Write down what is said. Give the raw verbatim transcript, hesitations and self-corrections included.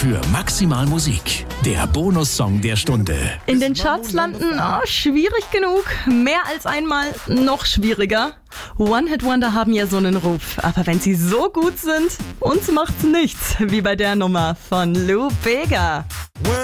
für Maximal Musik. Der Bonussong der Stunde. In den Charts landen, oh, schwierig genug. Mehr als einmal noch schwieriger. One-Hit-Wonder haben ja so einen Ruf. Aber wenn sie so gut sind, uns macht's nichts. Wie bei der Nummer von Lou Bega.